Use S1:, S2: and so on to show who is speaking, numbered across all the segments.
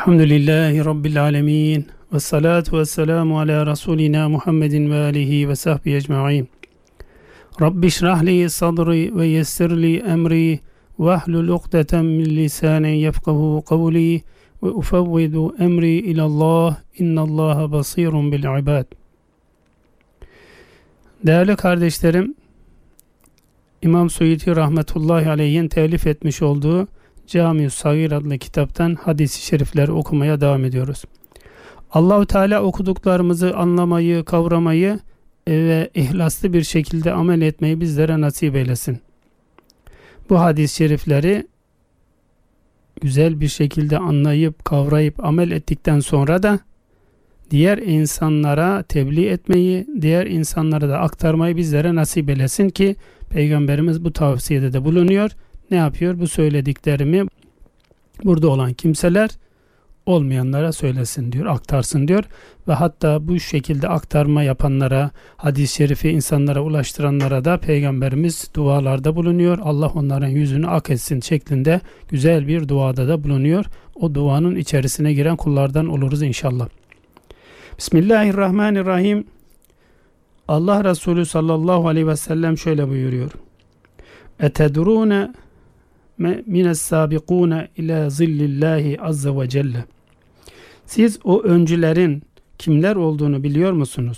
S1: Elhamdülillahi Rabbil alemin. Ve salatu ve selamu ala Resulina Muhammedin ve alihi ve sahbihi ecma'in. Rabbi şrahli sadri ve yessirli emri ve ahlul uqdeten min lisani yefkahu kavli ve ufevvidu emri ilallah. İnnallaha basirun bil ibad. Değerli kardeşlerim, İmam Suyuti rahmetullahi aleyhin telif etmiş olduğu Cami-ü Sagir adlı kitaptan hadis-i şerifleri okumaya devam ediyoruz. Allah-u Teala okuduklarımızı anlamayı, kavramayı ve ihlaslı bir şekilde amel etmeyi bizlere nasip eylesin. Bu hadis-i şerifleri güzel bir şekilde anlayıp, kavrayıp, amel ettikten sonra da diğer insanlara tebliğ etmeyi, diğer insanlara da aktarmayı bizlere nasip eylesin ki Peygamberimiz bu tavsiyede de bulunuyor. Ne yapıyor? Bu söylediklerimi burada olan kimseler olmayanlara söylesin diyor, aktarsın diyor. Ve hatta bu şekilde aktarma yapanlara, hadis-i şerifi insanlara ulaştıranlara da Peygamberimiz dualarda bulunuyor. Allah onların yüzünü ak etsin şeklinde güzel bir duada da bulunuyor. O duanın içerisine giren kullardan oluruz inşallah. Bismillahirrahmanirrahim. Allah Resulü sallallahu aleyhi ve sellem şöyle buyuruyor. Etedrûne mine's-sâbikûne ilâ zillillâhi azze ve celle. Siz o öncülerin kimler olduğunu biliyor musunuz?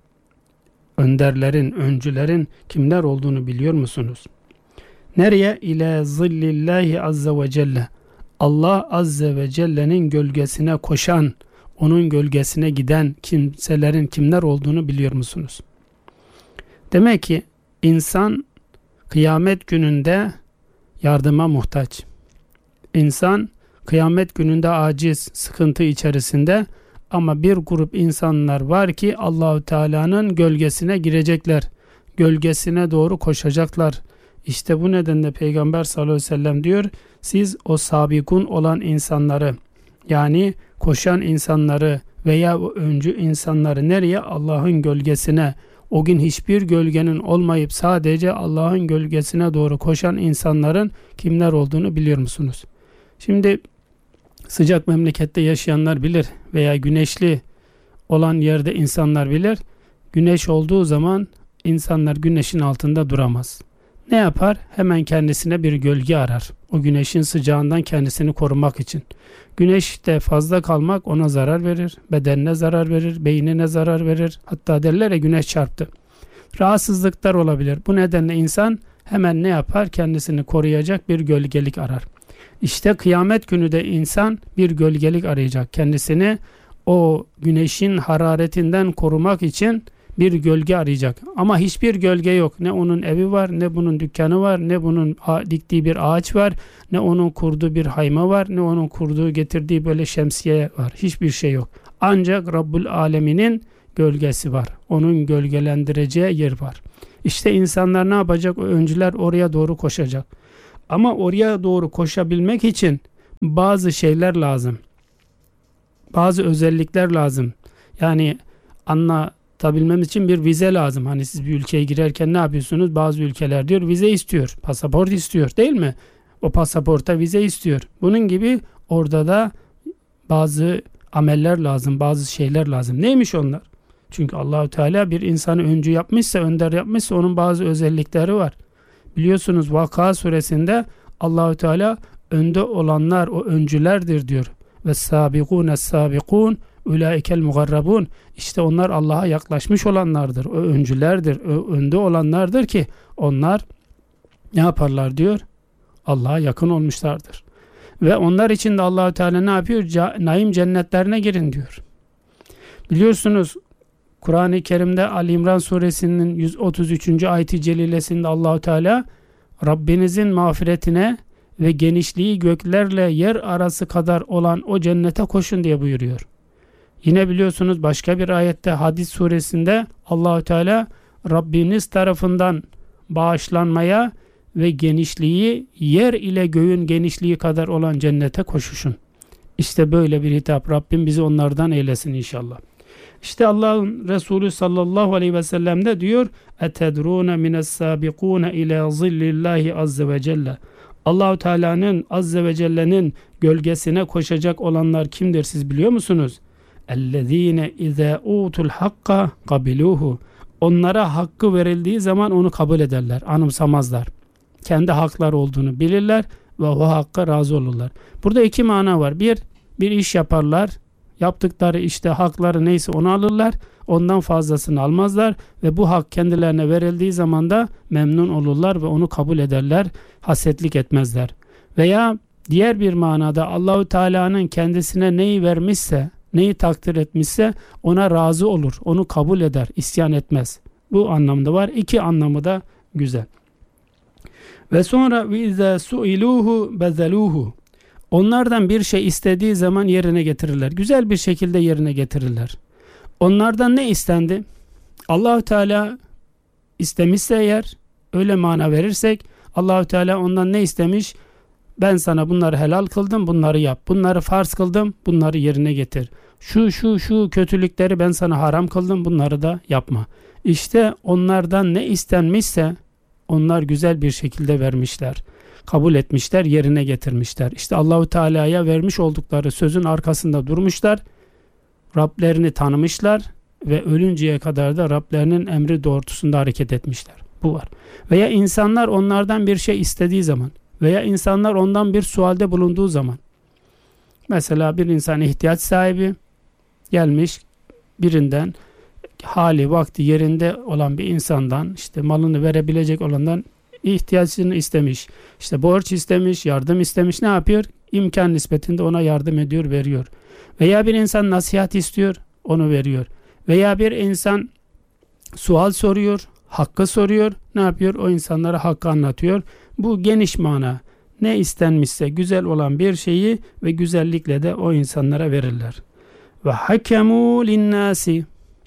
S1: Önderlerin, öncülerin kimler olduğunu biliyor musunuz? Nereye? İlâ zillillâhi azze ve celle. Allah azze ve celle'nin gölgesine koşan, onun gölgesine giden kimselerin kimler olduğunu biliyor musunuz? Demek ki insan kıyamet gününde yardıma muhtaç. İnsan kıyamet gününde aciz, sıkıntı içerisinde, ama bir grup insanlar var ki Allahu Teala'nın gölgesine girecekler. Gölgesine doğru koşacaklar. İşte bu nedenle Peygamber sallallahu aleyhi ve sellem diyor, siz o sabikun olan insanları, yani koşan insanları veya o öncü insanları nereye? Allah'ın gölgesine. O gün hiçbir gölgenin olmayıp sadece Allah'ın gölgesine doğru koşan insanların kimler olduğunu biliyor musunuz? Şimdi sıcak memlekette yaşayanlar bilir veya güneşli olan yerde insanlar bilir. Güneş olduğu zaman insanlar güneşin altında duramaz. Ne yapar? Hemen kendisine bir gölge arar. O güneşin sıcağından kendisini korumak için. Güneşte fazla kalmak ona zarar verir, bedenine zarar verir, beynine zarar verir. Hatta derler ya, güneş çarptı. Rahatsızlıklar olabilir. Bu nedenle insan hemen ne yapar? Kendisini koruyacak bir gölgelik arar. İşte kıyamet günü de insan bir gölgelik arayacak. Kendisini o güneşin hararetinden korumak için bir gölge arayacak. Ama hiçbir gölge yok. Ne onun evi var, ne bunun dükkanı var, ne bunun diktiği bir ağaç var, ne onun kurduğu bir hayma var, ne onun kurduğu, getirdiği böyle şemsiye var. Hiçbir şey yok. Ancak Rabbul Alemin'in gölgesi var. Onun gölgelendireceği yer var. İşte insanlar ne yapacak? O öncüler oraya doğru koşacak. Ama oraya doğru koşabilmek için bazı şeyler lazım. Bazı özellikler lazım. Yani anlatabilmemiz için bir vize lazım. Hani siz bir ülkeye girerken ne yapıyorsunuz? Bazı ülkeler diyor vize istiyor, pasaport istiyor, değil mi? O pasaporta vize istiyor. Bunun gibi orada da bazı ameller lazım, bazı şeyler lazım. Neymiş onlar? Çünkü Allahu Teala bir insanı öncü yapmışsa, önder yapmışsa onun bazı özellikleri var. Biliyorsunuz Vakıa suresinde Allahu Teala önde olanlar o öncülerdir diyor. Ve sabikun ulaikel mugarrabun. İşte onlar Allah'a yaklaşmış olanlardır. O öncülerdir, o önde olanlardır ki onlar ne yaparlar diyor? Allah'a yakın olmuşlardır. Ve onlar için de Allahu Teala ne yapıyor? Naim cennetlerine girin diyor. Biliyorsunuz Kur'an-ı Kerim'de Ali İmran suresinin 133. ayet-i celilesinde Allahu Teala Rabbinizin mağfiretine ve genişliği göklerle yer arası kadar olan o cennete koşun diye buyuruyor. Yine biliyorsunuz başka bir ayette Hadis suresinde Allahu Teala Rabbiniz tarafından bağışlanmaya ve genişliği yer ile göğün genişliği kadar olan cennete koşuşun. İşte böyle bir hitap. Rabbim bizi onlardan eylesin inşallah. İşte Allah'ın Resulü sallallahu aleyhi ve sellem de diyor: "Etedrûne mine's-sâbikûne ilâ zillillahi azze ve celle." Allahu Teala'nın Azze ve Celle'nin gölgesine koşacak olanlar kimdir siz biliyor musunuz? اَلَّذ۪ينَ اِذَا اُوتُ الْحَقَّ قَبِلُوهُ Onlara hakkı verildiği zaman onu kabul ederler, anımsamazlar. Kendi hakları olduğunu bilirler ve o hakka razı olurlar. Burada iki mana var. Bir iş yaparlar. Yaptıkları işte hakları neyse onu alırlar. Ondan fazlasını almazlar ve bu hak kendilerine verildiği zaman da memnun olurlar ve onu kabul ederler. Hasetlik etmezler. Veya diğer bir manada Allahu Teala'nın kendisine neyi vermişse, neyi takdir etmişse ona razı olur. Onu kabul eder, isyan etmez. Bu anlamda var. İki anlamı da güzel. Ve sonra وَاِذَا سُئِلُوهُ بَذَلُوهُ Onlardan bir şey istediği zaman yerine getirirler. Güzel bir şekilde yerine getirirler. Onlardan ne istendi? Allahu Teala istemişse eğer, öyle mana verirsek, Allahu Teala ondan ne istemiş? Ben sana bunları helal kıldım, bunları yap. Bunları farz kıldım, bunları yerine getir. Şu kötülükleri ben sana haram kıldım, bunları da yapma. İşte onlardan ne istenmişse onlar güzel bir şekilde vermişler. Kabul etmişler, yerine getirmişler. İşte Allahu Teala'ya vermiş oldukları sözün arkasında durmuşlar. Rablerini tanımışlar ve ölünceye kadar da Rablerinin emri doğrultusunda hareket etmişler. Bu var. Veya insanlar onlardan bir şey istediği zaman veya insanlar ondan bir sualde bulunduğu zaman, mesela bir insan ihtiyaç sahibi gelmiş birinden, hali vakti yerinde olan bir insandan, işte malını verebilecek olandan ihtiyacını istemiş, işte borç istemiş, yardım istemiş, ne yapıyor? İmkan nispetinde ona yardım ediyor, veriyor. Veya bir insan nasihat istiyor, onu veriyor. Veya bir insan sual soruyor, hakkı soruyor, ne yapıyor? O insanlara hakkı anlatıyor. Bu geniş mana. Ne istenmişse güzel olan bir şeyi ve güzellikle de o insanlara verirler. Ve hakemu linnâsi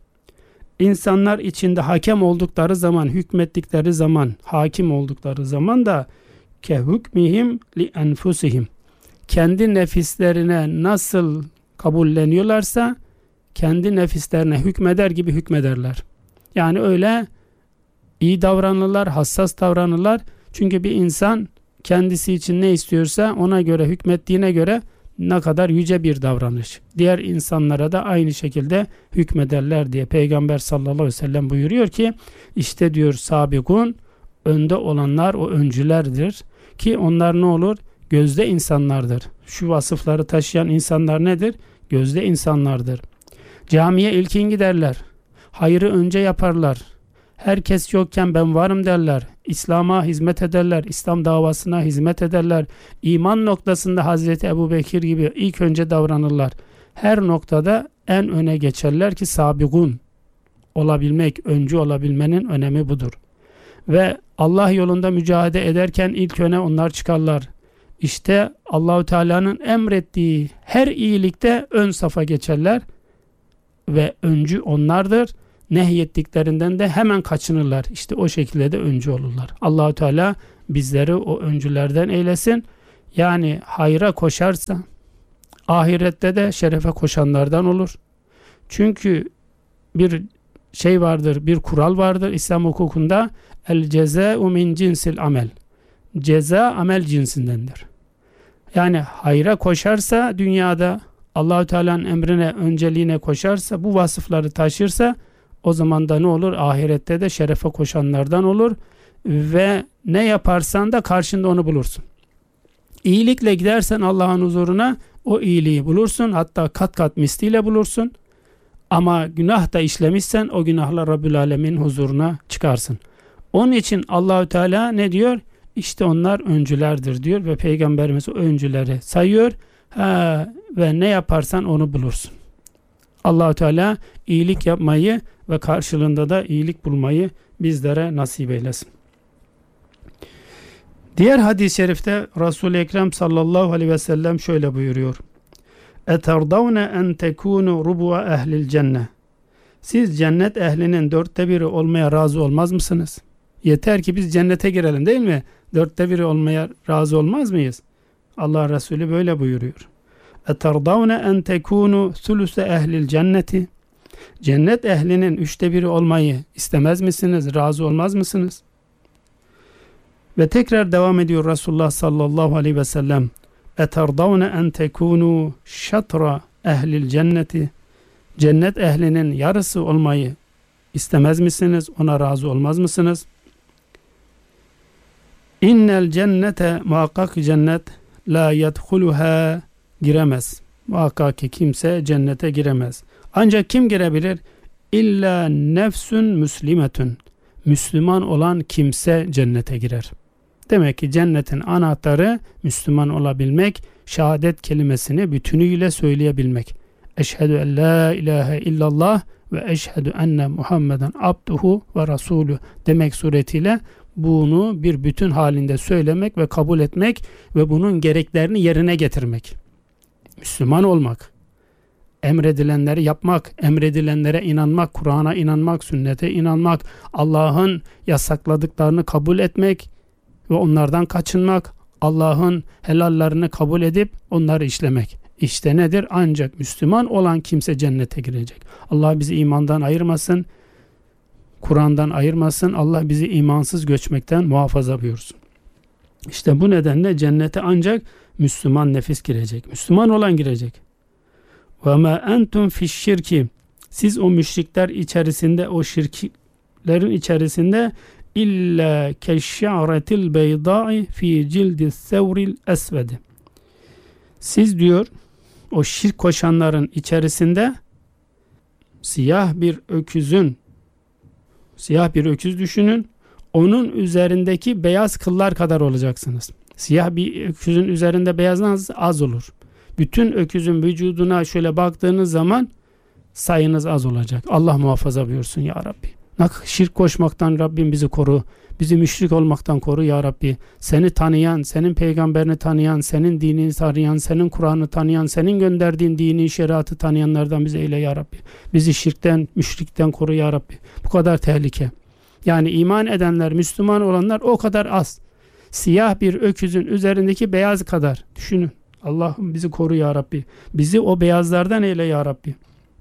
S1: İnsanlar içinde hakem oldukları zaman, hükmettikleri zaman, hakim oldukları zaman da ke hükmihim li enfusihim. Kendi nefislerine nasıl kabulleniyorlarsa kendi nefislerine hükmeder gibi hükmederler. Yani öyle iyi davranırlar, hassas davranırlar. Çünkü bir insan kendisi için ne istiyorsa ona göre hükmettiğine göre ne kadar yüce bir davranış. Diğer insanlara da aynı şekilde hükmederler diye Peygamber sallallahu aleyhi ve sellem buyuruyor ki, işte diyor sabikun, önde olanlar o öncülerdir ki onlar ne olur? Gözde insanlardır. Şu vasıfları taşıyan insanlar nedir? Gözde insanlardır. Camiye ilkin giderler. Hayrı önce yaparlar. Herkes yokken ben varım derler. İslam'a hizmet ederler. İslam davasına hizmet ederler. İman noktasında Hazreti Ebubekir gibi ilk önce davranırlar. Her noktada en öne geçerler ki sabigun olabilmek, öncü olabilmenin önemi budur. Ve Allah yolunda mücadele ederken ilk öne onlar çıkarlar. İşte Allahu Teala'nın emrettiği her iyilikte ön safa geçerler ve öncü onlardır. Nehyettiklerinden de hemen kaçınırlar. İşte o şekilde de öncü olurlar. Allahu Teala bizleri o öncülerden eylesin. Yani hayra koşarsa ahirette de şerefe koşanlardan olur. Çünkü bir şey vardır, bir kural vardır İslam hukukunda. El cezâ'u min cinsil amel. Ceza amel cinsindendir. Yani hayra koşarsa dünyada, Allahu Teala'nın emrine, önceliğine koşarsa, bu vasıfları taşırsa, o zaman da ne olur? Ahirette de şerefe koşanlardan olur ve ne yaparsan da karşında onu bulursun. İyilikle gidersen Allah'ın huzuruna o iyiliği bulursun. Hatta kat kat misliyle bulursun. Ama günah da işlemişsen o günahla Rabbül Alemin huzuruna çıkarsın. Onun için Allahu Teala ne diyor? İşte onlar öncülerdir diyor ve Peygamberimiz o öncüleri sayıyor. Ve ne yaparsan onu bulursun. Allahu Teala iyilik yapmayı ve karşılığında da iyilik bulmayı bizlere nasip eylesin. Diğer hadis-i şerifte Resul-i Ekrem sallallahu aleyhi ve sellem şöyle buyuruyor. Eterdavne en tekunu rubu'a ehlil cennet. Siz cennet ehlinin 1/4 olmaya razı olmaz mısınız? Yeter ki biz cennete girelim, değil mi? 1/4 olmaya razı olmaz mıyız? Allah Resulü böyle buyuruyor. Eterdavne en tekunu suluse ehlil cenneti. Cennet ehlinin 1/3 olmayı istemez misiniz? Razı olmaz mısınız? Ve tekrar devam ediyor Resulullah sallallahu aleyhi ve sellem. Eterdavne en tekunu şatra ehlil cenneti. Cennet ehlinin yarısı olmayı istemez misiniz? Ona razı olmaz mısınız? İnnel cennete, muhakkak cennet, la yedhuluha, giremez. Muhakkak ki kimse cennete giremez. Ancak kim girebilir? İlla nefsün müslimetün. Müslüman olan kimse cennete girer. Demek ki cennetin anahtarı Müslüman olabilmek, şehadet kelimesini bütünüyle söyleyebilmek. Eşhedü en la ilahe illallah ve eşhedü enne Muhammeden abduhu ve rasulü demek suretiyle bunu bir bütün halinde söylemek ve kabul etmek ve bunun gereklerini yerine getirmek. Müslüman olmak, emredilenleri yapmak, emredilenlere inanmak, Kur'an'a inanmak, sünnete inanmak, Allah'ın yasakladıklarını kabul etmek ve onlardan kaçınmak, Allah'ın helallerini kabul edip onları işlemek. İşte nedir? Ancak Müslüman olan kimse cennete girecek. Allah bizi imandan ayırmasın, Kur'an'dan ayırmasın, Allah bizi imansız göçmekten muhafaza buyursun. İşte bu nedenle cennete ancak Müslüman nefis girecek. Müslüman olan girecek. وَمَا أَنْتُمْ فِي الشِّرْكِ Siz o müşrikler içerisinde, o şirklerin içerisinde illa keşşa'retil beyda'i fi cildi sevril esvedi. Siz diyor o şirk koşanların içerisinde siyah bir öküz düşünün. Onun üzerindeki beyaz kıllar kadar olacaksınız. Siyah bir öküzün üzerinde beyaz az olur. Bütün öküzün vücuduna şöyle baktığınız zaman sayınız az olacak. Allah muhafaza buyursun ya Rabbi. Şirk koşmaktan Rabbim bizi koru. Bizi müşrik olmaktan koru ya Rabbi. Seni tanıyan, senin peygamberini tanıyan, senin dinini tanıyan, senin Kur'an'ı tanıyan, senin gönderdiğin dini, şeriatı tanıyanlardan bizi eyle ya Rabbi. Bizi şirkten, müşrikten koru ya Rabbi. Bu kadar tehlike. Yani iman edenler, Müslüman olanlar o kadar az. Siyah bir öküzün üzerindeki beyaz kadar. Düşünün. Allah'ım bizi koru ya Rabbi. Bizi o beyazlardan eyle ya Rabbi.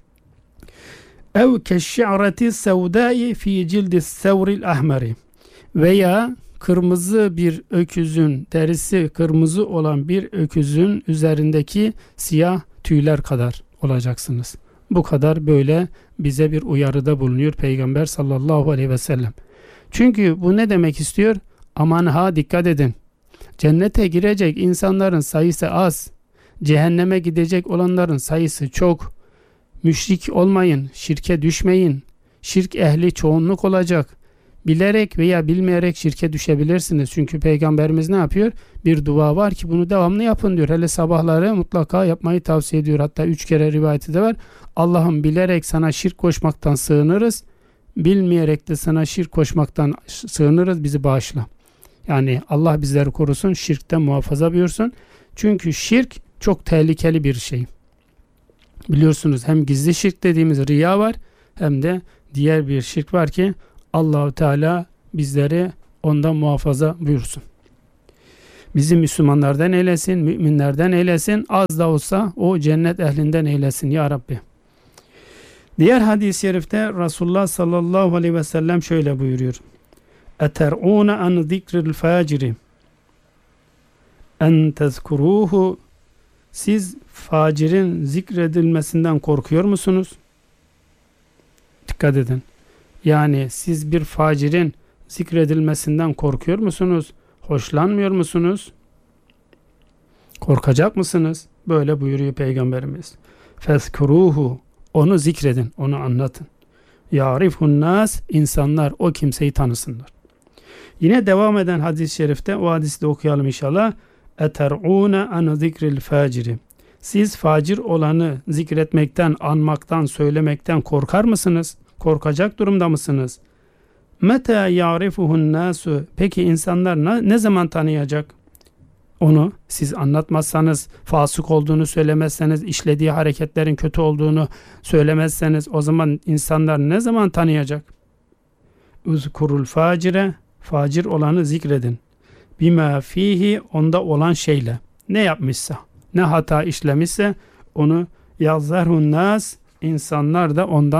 S1: Ev keşşi'reti sevdai fi cildi sevril ahmeri. Veya kırmızı bir öküzün, derisi kırmızı olan bir öküzün üzerindeki siyah tüyler kadar olacaksınız. Bu kadar böyle bize bir uyarıda bulunuyor Peygamber sallallahu aleyhi ve sellem. Çünkü bu ne demek istiyor? Aman ha, dikkat edin. Cennete girecek insanların sayısı az. Cehenneme gidecek olanların sayısı çok. Müşrik olmayın, şirke düşmeyin. Şirk ehli çoğunluk olacak. Bilerek veya bilmeyerek şirke düşebilirsiniz. Çünkü Peygamberimiz ne yapıyor? Bir dua var ki bunu devamlı yapın diyor. Hele sabahları mutlaka yapmayı tavsiye ediyor. Hatta 3 kere rivayeti de var. Allah'ım bilerek sana şirk koşmaktan sığınırız. Bilmeyerek de sana şirk koşmaktan sığınırız. Bizi bağışla. Yani Allah bizleri korusun, şirkten muhafaza buyursun. Çünkü şirk çok tehlikeli bir şey. Biliyorsunuz hem gizli şirk dediğimiz riya var, hem de diğer bir şirk var ki Allah-u Teala bizleri ondan muhafaza buyursun. Bizi Müslümanlardan eylesin, müminlerden eylesin, az da olsa o cennet ehlinden eylesin ya Rabbi. Diğer hadis-i şerifte Resulullah sallallahu aleyhi ve sellem şöyle buyuruyor. اَتَرْعُونَ عَنْ ذِكْرِ الْفَاجِرِ اَنْ تَذْكُرُوهُ Siz facirin zikredilmesinden korkuyor musunuz? Dikkat edin. Yani siz bir facirin zikredilmesinden korkuyor musunuz? Hoşlanmıyor musunuz? Korkacak mısınız? Böyle buyuruyor Peygamberimiz. فَذْكُرُوهُ Onu zikredin, onu anlatın. يَعْرِفُ nas insanlar o kimseyi tanısınlar. Yine devam eden hadis-i şerifte, o hadisi de okuyalım inşallah. اَتَرْعُونَ عَنْ ذِكْرِ الْفَاجِرِ Siz facir olanı zikretmekten, anmaktan, söylemekten korkar mısınız? Korkacak durumda mısınız? مَتَى يَعْرِفُهُ النَّاسُ Peki insanlar ne zaman tanıyacak? Onu siz anlatmazsanız, fasık olduğunu söylemezseniz, işlediği hareketlerin kötü olduğunu söylemezseniz, o zaman insanlar ne zaman tanıyacak? اُذْكُرُ الْفَاجِرَ Facir olanı zikredin. Bima fihi onda olan şeyle. Ne yapmışsa, ne hata işlemişse onu yazarhun nas insanlar da ondan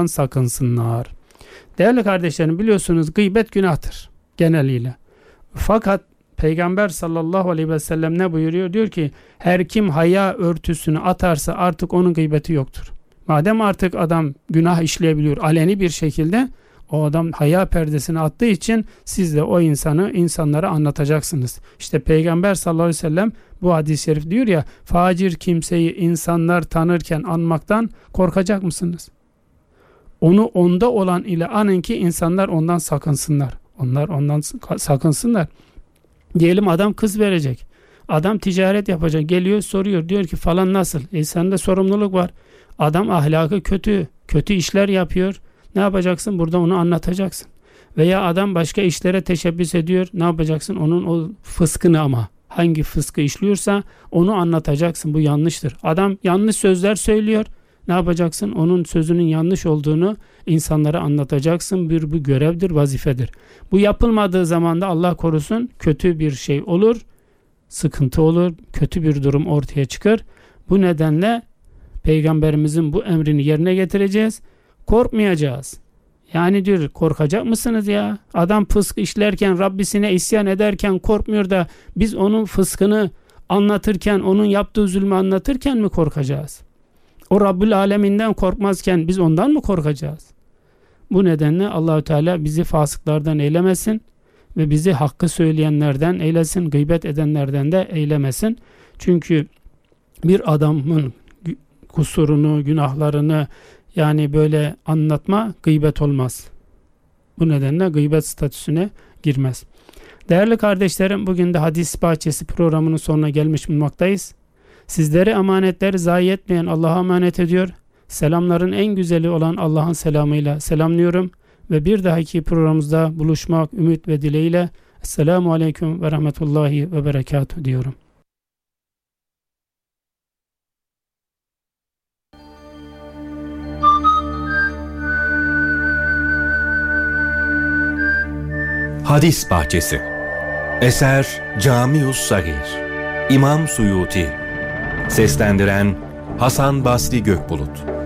S1: sakınsınlar. Değerli kardeşlerim, biliyorsunuz gıybet günahtır geneliyle. Fakat Peygamber sallallahu aleyhi ve sellem ne buyuruyor? Diyor ki her kim haya örtüsünü atarsa artık onun gıybeti yoktur. Madem artık adam günah işleyebiliyor aleni bir şekilde, o adam haya perdesini attığı için siz de o insanlara anlatacaksınız. İşte Peygamber sallallahu aleyhi ve sellem bu hadis-i şerif diyor ya, facir kimseyi insanlar tanırken anmaktan korkacak mısınız? Onu onda olan ile anın ki insanlar ondan sakınsınlar. Onlar ondan sakınsınlar. Diyelim adam kız verecek. Adam ticaret yapacak. Geliyor soruyor. Diyor ki falan nasıl? Sende sorumluluk var. Adam ahlakı kötü. Kötü işler yapıyor. Ne yapacaksın? Burada onu anlatacaksın. Veya adam başka işlere teşebbüs ediyor. Ne yapacaksın? Onun o fıskını, ama hangi fıskı işliyorsa onu anlatacaksın. Bu yanlıştır. Adam yanlış sözler söylüyor. Ne yapacaksın? Onun sözünün yanlış olduğunu insanlara anlatacaksın. Bu görevdir, vazifedir. Bu yapılmadığı zaman da Allah korusun kötü bir şey olur. Sıkıntı olur. Kötü bir durum ortaya çıkar. Bu nedenle Peygamberimizin bu emrini yerine getireceğiz. Korkmayacağız. Yani diyor, korkacak mısınız ya? Adam fısk işlerken, Rabbisine isyan ederken korkmuyor da biz onun fıskını anlatırken, onun yaptığı zulmü anlatırken mi korkacağız? O Rabbül Aleminden korkmazken biz ondan mı korkacağız? Bu nedenle Allahü Teala bizi fasıklardan eylemesin ve bizi hakkı söyleyenlerden eylesin, gıybet edenlerden de eylemesin. Çünkü bir adamın kusurunu, günahlarını yani böyle anlatma gıybet olmaz. Bu nedenle gıybet statüsüne girmez. Değerli kardeşlerim, bugün de Hadis Bahçesi programının sonuna gelmiş bulunmaktayız. Sizleri emanetleri zayi etmeyen Allah'a emanet ediyor. Selamların en güzeli olan Allah'ın selamıyla selamlıyorum. Ve bir dahaki programımızda buluşmak ümit ve dileğiyle Esselamu Aleyküm ve Rahmetullahi ve Berekatuhu diyorum.
S2: Hadis Bahçesi. Eser Camius Sagir. İmam Suyuti. Seslendiren Hasan Basri Gökbulut.